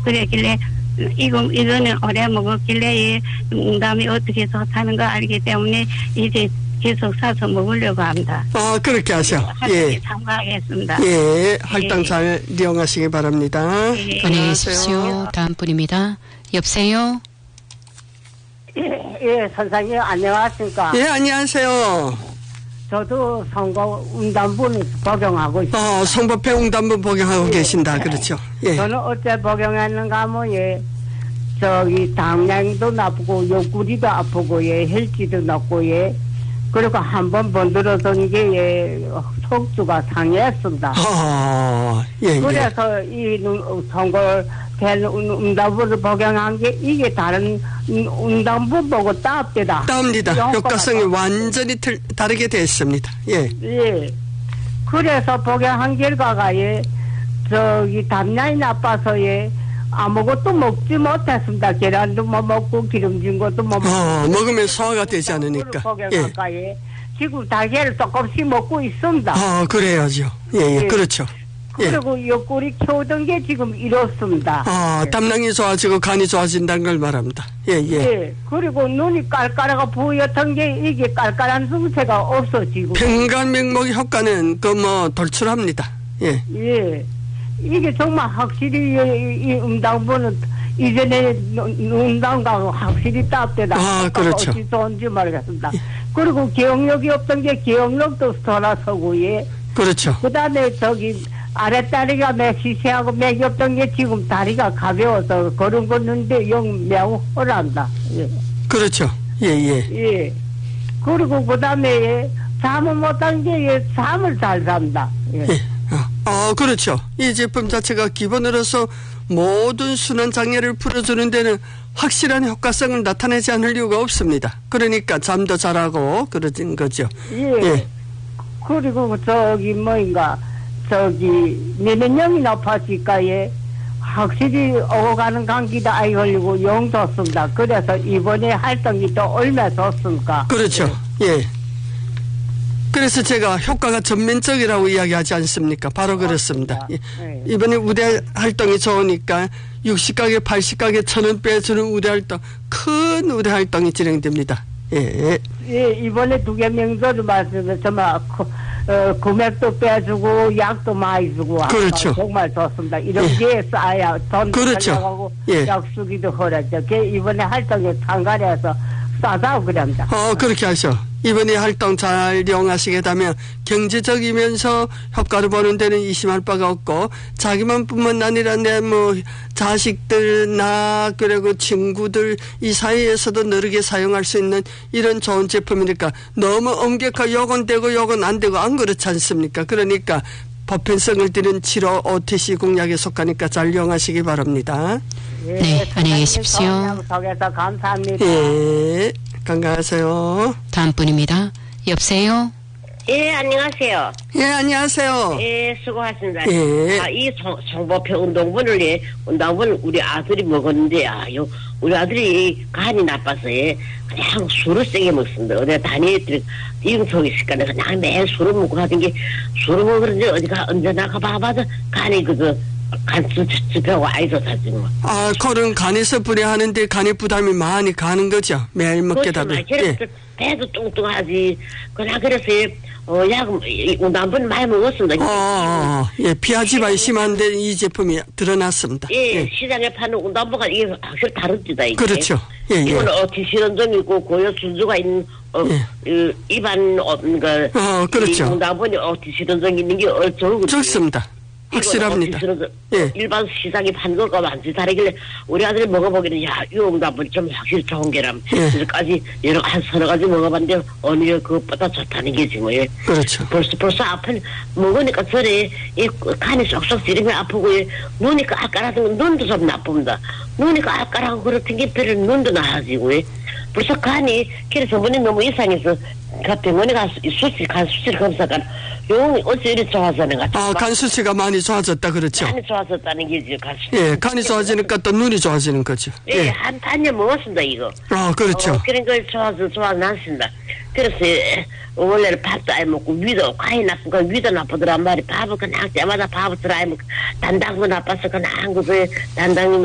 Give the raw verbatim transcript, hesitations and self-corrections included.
그랬길래 이거 이거는 오래 먹었길래 농담이 어떻게 좋다는 거 알기 때문에 이제 계속 사서 먹으려고 합니다. 아, 그렇게 하셔. 예. 참가하겠습니다. 예, 할당 잘 이용하시기 바랍니다. 예. 안녕히 계십시오. 다음 분입니다. 여보세요? 예, 예, 선생님, 안녕하십니까? 예, 안녕하세요. 저도 선거 응답분 복용하고 있습니다. 어, 선거패 응답분 복용하고 예. 계신다. 그렇죠. 예. 저는 어째 복용했는가 하면, 예, 저기, 당량도 나쁘고, 옆구리도 아프고, 예, 혈기도 높고, 예, 그리고 한 번 번들었던 게, 예, 속주가 상했습니다. 아, 예, 그래서 예. 이 선거 응답분을 복용한 게 이게 다른 응답분 보고 따옵니다. 따옵니다. 효과성이 완전히 틀, 다르게 됐습니다. 예. 예. 그래서 복용한 결과가 예, 저기 담량이 나빠서 예, 아무것도 먹지 못했습니다. 계란도 못 먹고 기름진 것도 못 먹고. 어, 먹으면 소화가 되지 않으니까. 예. 예. 지금 달걀을 조금씩 먹고 있습니다. 아, 그래야죠. 예, 예, 예. 그렇죠. 그리고 예. 옆구리 키우던 게 지금 이렇습니다. 아, 예. 담낭이 좋아지고 간이 좋아진다는 걸 말합니다. 예, 예. 예. 그리고 눈이 깔깔하고 부였던 게 이게 깔깔한 증세가 없어지고. 평간명목 효과는 그 뭐 돌출합니다. 예. 예. 이게 정말 확실히 이, 이 음당분은 이전에 음당하고 확실히 따뜻하다. 아, 그렇죠. 어찌 좋은지 모르겠습니다. 예. 그리고 기억력이 없던 게 기억력도 돌아서고, 예. 그렇죠. 그 다음에 저기 아랫다리가 매 시세하고 맥이 없던 게 지금 다리가 가벼워서 걸음 걷는데 영 매우 헐한다. 예. 그렇죠. 예, 예. 예. 그리고 그 다음에 예. 잠을 못한 게 예. 잠을 잘 잔다. 예. 예. 어, 어, 그렇죠. 이 제품 자체가 기본으로서 모든 순환 장애를 풀어주는 데는 확실한 효과성을 나타내지 않을 이유가 없습니다. 그러니까 잠도 잘하고 그러진 거죠. 예. 예. 그리고 저기 뭐인가 저기 면역력이 높아지니까 예. 확실히 오가는 감기도 아이 걸리고 영 좋습니다. 그래서 이번에 활동이 또 얼마나 좋습니까? 그렇죠. 예. 예. 그래서 제가 효과가 전면적이라고 이야기하지 않습니까? 바로 그렇습니다. 예. 네. 이번에 우대 활동이 좋으니까 육십 가게, 팔십 가게 천 원 빼주는 우대 활동, 큰 우대 활동이 진행됩니다. 예. 예, 이번에 두 개 명절을 말씀해 정말 어, 금액도 빼주고 약도 많이 주고 그렇죠. 정말 좋습니다. 이런 예. 게 쌓아야 돈도 그렇죠. 하고 예. 약수기도 허락죠. 이번에 활동에 참가해서 싸다고 그럽니다. 어, 그렇게 하셔. 이번에 활동 잘 이용하시게 되면 경제적이면서 효과를 보는 데는 이심할 바가 없고 자기만 뿐만 아니라 내 뭐 자식들 나 그리고 친구들 이 사이에서도 느리게 사용할 수 있는 이런 좋은 제품이니까 너무 엄격하게 요건 되고 요건 안 되고 안 그렇지 않습니까? 그러니까 보편성을 띠는 치료 오티씨 공약에 속하니까 잘 이용하시기 바랍니다. 예, 네, 안녕히 계십시오. 속에서 감사합니다. 예, 건강하세요. 다음 분입니다. 여보세요? 예, 안녕하세요. 예, 안녕하세요. 예, 수고하십니다. 예. 아, 이 송, 송보표 운동분을, 예, 운동분을 우리 아들이 먹었는데, 아유, 우리 아들이 간이 나빠서, 예, 그냥 술을 세게 먹습니다. 어디 다니엘들이, 이용석이 있을까, 내가 그냥 매일 술을 먹고 하던 게, 술을 먹으는데 어디가, 언제 나가 봐봐도 간이 그거, 간 찝찝하고 아이도 사지 뭐. 아, 그런 간에서 분해하는데 간의 부담이 많이 가는 거죠. 매일 먹게 되면. 예. 배도 뚱뚱하지. 그러나 그래서 어, 약, 운동분 많이 먹었습니다. 어, 어, 어. 예, 피하지방이 심한데 이 제품이 드러났습니다. 예, 예. 시장에 파는 운동부가 이게 확실히 다릅니다. 이게. 그렇죠. 예, 예. 이거는 어티실현점이 있고 고요 순주가 있는 어, 예. 그 입안 어, 그 어, 그렇죠. 운동분이 어티실현점이 있는 게 어, 좋거든요. 좋습니다. 확실합니다. 예. 일반 시장에 판 거가 많지 다르길래 우리 아들이 먹어보기는 야, 이 응답은 좀 확실히 좋은 게람. 예. 그래서까지 여러 한 서너 가지 먹어봤는데 어느 게 그것보다 좋다는 게지 뭐. 예. 그렇죠. 벌써 벌써 아픈 먹으니까 저래 이 간이 쏙쏙 찌르면 아프고 예. 눈이 깔깔하던 건 눈도 좀 나쁩니다. 눈이 깔깔하고 그렇던 게 별로 눈도 나아지고 예. 벌써 간이 그래서 저번에 너무 이상해서 그 병원에 가서 수치 간 수치를 검사가 용이 어째 이리 좋아지는 것 같아. 아, 간 수치가 많이 좋아졌다 그렇죠. 간이 좋아졌다는 게지. 간 수치. 예, 간이 좋아지니까 또 눈이 좋아지는 거죠. 예, 예. 한 반년 먹었습니다 이거. 아, 그렇죠. 어, 그런 걸 좋아서 좋아났습니다. 그래서 예, 원래는 밥도 안 먹고 위도 간이 나쁜 거 위도 나쁘더란 말이 밥을 그냥 때마다 밥을 들어 안 먹고 단당도 나빠서 그냥 그거 단당이